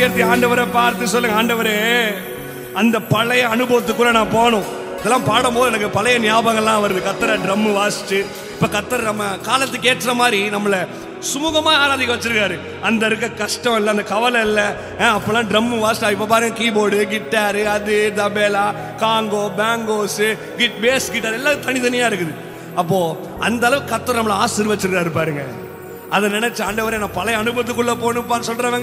உயர்த்தி ஆண்டவரை பார்த்து சொல்லுங்க, ஆண்டவரே அந்த பழைய அனுபவத்துக்குள்ள நான் போகணும். இதெல்லாம் பாடும்போது எனக்கு பழைய ஞாபகம்லாம் வருது. கத்தரை ட்ரம் வாசிச்சு இப்ப கத்தர் நம்ம காலத்துக்கு ஏற்ற மாதிரி நம்மளை சுமூகமா ஆராதிக்க வச்சிருக்காரு. அந்த இருக்க கஷ்டம் இல்லை, அந்த கவலை இல்லை. அப்பெல்லாம் ட்ரம் வாசிட்டா இப்ப பாருங்க, கீபோர்டு, கிட்டாரு, அது தபேலா, காங்கோ, பேங்கோஸ், பேஸ் கிட்டார் எல்லாம் தனித்தனியா இருக்குது. அப்போ அந்த அளவுக்கு கத்தர் நம்மளை ஆசீர்வச்சிருக்காரு பாருங்க. அதை நினைச்சு ஆண்டவரே நான் பழைய அனுபவத்துக்குள்ள போகணும்ப்பான்னு சொல்றவங்க